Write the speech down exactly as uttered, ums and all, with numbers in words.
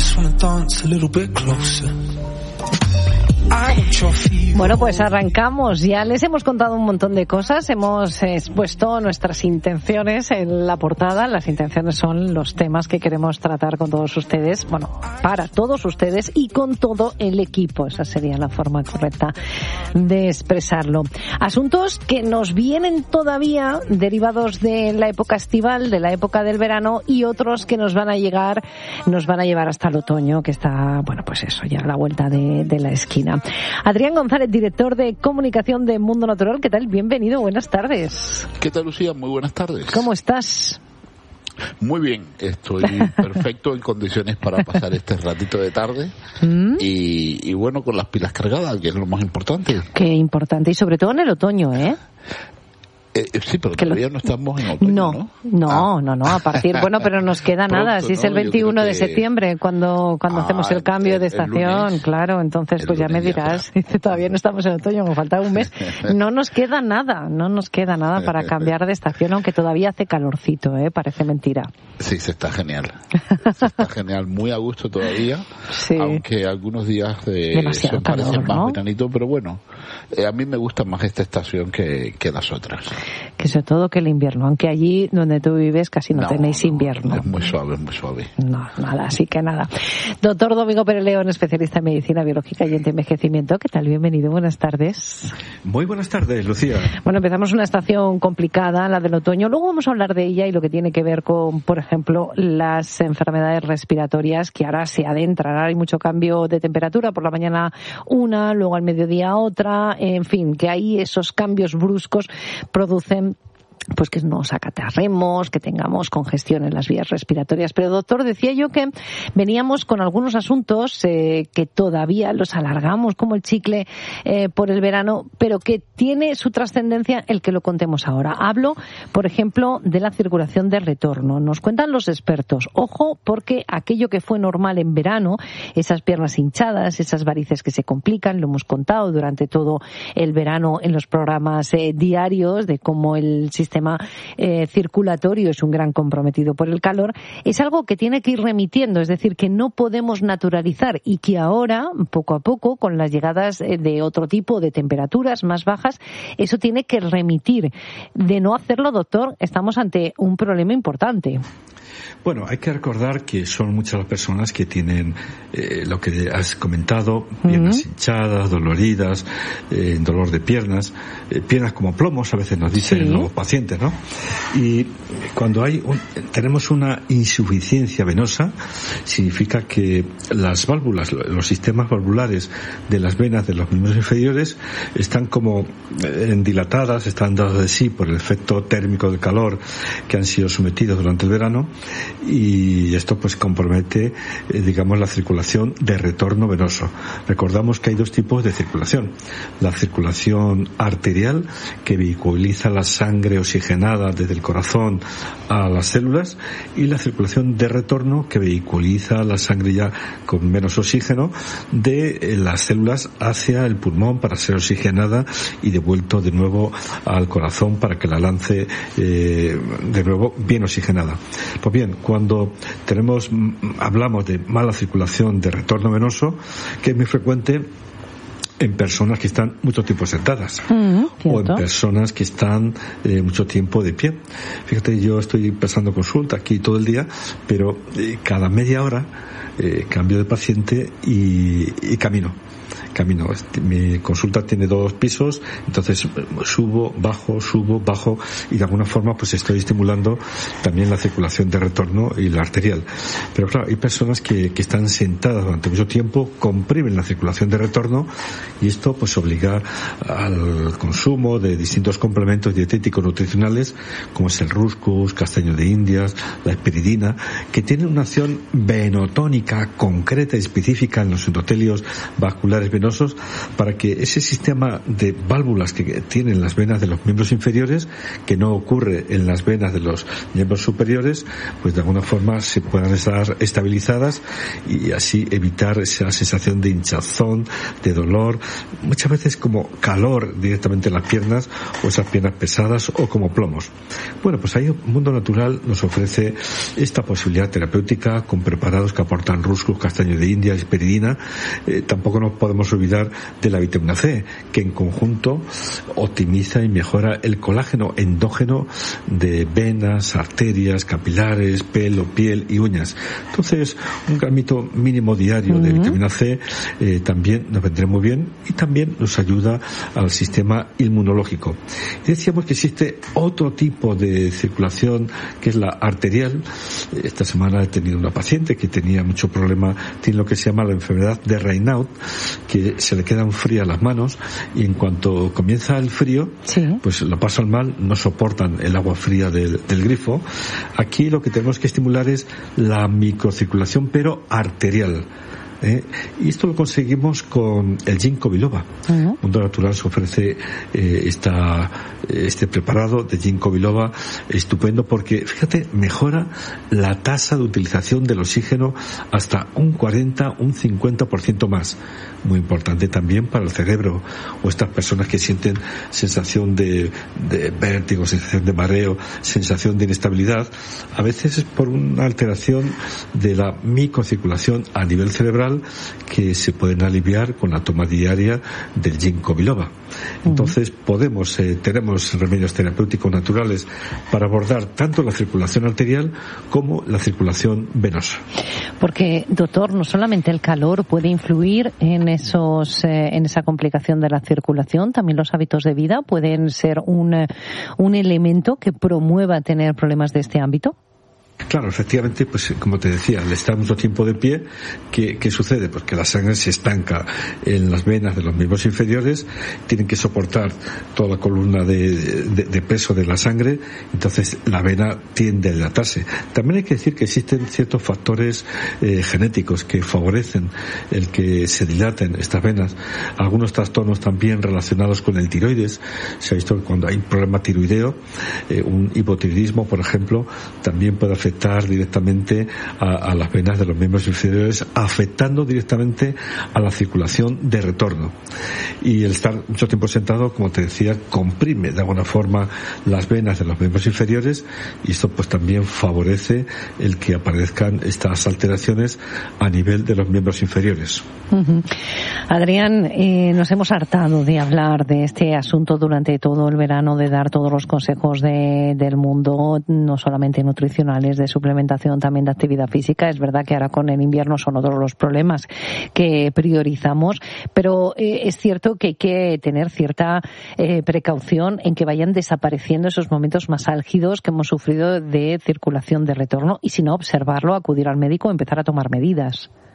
Bueno, pues arrancamos. Ya les hemos contado un montón de cosas. Hemos expuesto nuestras intenciones en la portada. Las intenciones son los temas que queremos tratar con todos ustedes. Bueno, para todos ustedes y con todo el equipo. Esa sería la forma correcta de expresarlo. Asuntos que nos vienen todavía derivados de la época estival, de la época del verano, y otros que nos van a llegar, nos van a llevar hasta el otoño, que está, bueno, pues eso, ya a la vuelta de, de la esquina. Adrián González, director de comunicación de Mundo Natural, ¿qué tal? Bienvenido, buenas tardes. ¿Qué tal, Lucía? Muy buenas tardes. ¿Cómo estás? Muy bien, estoy perfecto en condiciones para pasar este ratito de tarde ¿Mm? y, y bueno, con las pilas cargadas, que es lo más importante. Qué importante, y sobre todo en el otoño, ¿eh? Eh, sí, pero todavía lo... no estamos en otoño, no, ¿no? No, ah. no, no, a partir, bueno, pero nos queda Pronto, nada, si ¿no? es el veintiuno que... de septiembre cuando cuando ah, hacemos el cambio el, de estación, lunes, claro, entonces pues ya me dirás, ya todavía no estamos en otoño, me falta un mes, no nos queda nada, no nos queda nada para cambiar de estación, aunque todavía hace calorcito, ¿eh? Parece mentira. Sí, se está genial, se está genial, muy a gusto todavía, sí. Aunque algunos días de, se calor, parecen ¿no? más veranito, pero bueno, eh, a mí me gusta más esta estación que, que las otras. Que sobre todo que el invierno, aunque allí donde tú vives casi no, no tenéis invierno. Es muy suave, es muy suave. No, nada, así que nada. Doctor Domingo Pérez León, especialista en medicina biológica y envejecimiento. ¿Qué tal? Bienvenido, buenas tardes. Muy buenas tardes, Lucía. Bueno, empezamos una estación complicada, la del otoño. Luego vamos a hablar de ella y lo que tiene que ver con, por ejemplo, las enfermedades respiratorias que ahora se adentran. Ahora hay mucho cambio de temperatura, por la mañana una, luego al mediodía otra. En fin, que ahí esos cambios bruscos producen pues que nos acatarremos, que tengamos congestión en las vías respiratorias. Pero, doctor, decía yo que veníamos con algunos asuntos eh, que todavía los alargamos como el chicle eh, por el verano, pero que tiene su trascendencia el que lo contemos ahora. Hablo, por ejemplo, de la circulación de retorno. Nos cuentan los expertos, ojo, porque aquello que fue normal en verano, esas piernas hinchadas, esas varices que se complican, lo hemos contado durante todo el verano en los programas eh, diarios de cómo el sistema Eh, circulatorio es un gran comprometido por el calor, es algo que tiene que ir remitiendo, es decir, que no podemos naturalizar y que ahora, poco a poco, con las llegadas de otro tipo de temperaturas más bajas, eso tiene que remitir. De no hacerlo, doctor, estamos ante un problema importante. Bueno, hay que recordar que son muchas las personas que tienen eh, lo que has comentado, piernas uh-huh. hinchadas, doloridas, eh, dolor de piernas, eh, piernas como plomos, a veces nos dicen sí. los pacientes, ¿no? Y cuando hay un, tenemos una insuficiencia venosa, significa que las válvulas, los sistemas valvulares de las venas de los miembros inferiores están como eh, dilatadas, están dadas de sí por el efecto térmico del calor que han sido sometidos durante el verano, y esto pues compromete eh, digamos la circulación de retorno venoso. Recordamos que hay dos tipos de circulación: la circulación arterial, que vehiculiza la sangre oxigenada desde el corazón a las células, y la circulación de retorno, que vehiculiza la sangre ya con menos oxígeno de eh, las células hacia el pulmón para ser oxigenada y devuelto de nuevo al corazón para que la lance eh, de nuevo bien oxigenada. Pues bien, cuando tenemos, hablamos de mala circulación de retorno venoso, que es muy frecuente en personas que están mucho tiempo sentadas mm, o en personas que están eh, mucho tiempo de pie. Fíjate, yo estoy pasando consulta aquí todo el día, pero eh, cada media hora eh, cambio de paciente y, y camino. Camino. Mi consulta tiene dos pisos, entonces subo, bajo, subo, bajo, y de alguna forma pues estoy estimulando también la circulación de retorno y la arterial. Pero claro, hay personas que, que están sentadas durante mucho tiempo, comprimen la circulación de retorno, y esto pues obliga al consumo de distintos complementos dietéticos nutricionales, como es el Ruscus, castaño de Indias, la espiridina, que tienen una acción venotónica concreta y específica en los endotelios vasculares venosos para que ese sistema de válvulas que tienen las venas de los miembros inferiores, que no ocurre en las venas de los miembros superiores, pues de alguna forma se puedan estar estabilizadas y así evitar esa sensación de hinchazón, de dolor, muchas veces como calor directamente en las piernas, o esas piernas pesadas o como plomos. Bueno, pues ahí Mundo Natural nos ofrece esta posibilidad terapéutica con preparados que aportan ruscus, castaño de India, hesperidina. Eh, tampoco nos podemos olvidar de la vitamina C, que en conjunto optimiza y mejora el colágeno endógeno de venas, arterias, capilares, pelo, piel y uñas. Entonces, un gramito mínimo diario uh-huh. de vitamina C eh, también nos vendría muy bien y también nos ayuda al sistema inmunológico. Y decíamos que existe otro tipo de circulación que es la arterial. Esta semana he tenido una paciente que tenía mucho problema, tiene lo que se llama la enfermedad de Raynaud, que se le quedan frías las manos y en cuanto comienza el frío, sí. pues lo pasan mal, no soportan el agua fría del, del grifo. Aquí lo que tenemos que estimular es la microcirculación, pero arterial. ¿Eh? Y esto lo conseguimos con el ginkgo biloba. Uh-huh. Mundo Natural se ofrece eh, esta, este preparado de ginkgo biloba estupendo porque, fíjate, mejora la tasa de utilización del oxígeno hasta un cuarenta, un cincuenta por ciento más. Muy importante también para el cerebro, o estas personas que sienten sensación de, de vértigo, sensación de mareo, sensación de inestabilidad. A veces es por una alteración de la microcirculación a nivel cerebral que se pueden aliviar con la toma diaria del ginkgo biloba. Entonces podemos, eh, tenemos remedios terapéuticos naturales para abordar tanto la circulación arterial como la circulación venosa. Porque, doctor, no solamente el calor puede influir en esos, eh, en esa complicación de la circulación, también los hábitos de vida pueden ser un, un elemento que promueva tener problemas de este ámbito. Claro, efectivamente, pues como te decía, al estar mucho tiempo de pie, ¿qué, qué sucede? Pues que la sangre se estanca en las venas de los miembros inferiores, tienen que soportar toda la columna de, de, de peso de la sangre, entonces la vena tiende a dilatarse. También hay que decir que existen ciertos factores eh, genéticos que favorecen el que se dilaten estas venas. Algunos trastornos también relacionados con el tiroides. Se ha visto que cuando hay un problema tiroideo, eh, un hipotiroidismo, por ejemplo, también puede afectar directamente a, a las venas de los miembros inferiores, afectando directamente a la circulación de retorno. Y el estar mucho tiempo sentado, como te decía, comprime de alguna forma las venas de los miembros inferiores y esto pues también favorece el que aparezcan estas alteraciones a nivel de los miembros inferiores. Uh-huh. Adrián, eh, nos hemos hartado de hablar de este asunto durante todo el verano, de dar todos los consejos de, del mundo, no solamente nutricionales, de suplementación, también de actividad física. Es verdad que ahora con el invierno son otros los problemas que priorizamos, pero eh, es cierto que hay que tener cierta eh, precaución en que vayan desapareciendo esos momentos más álgidos que hemos sufrido de circulación de retorno y si no, observarlo, acudir al médico, empezar a tomar medidas.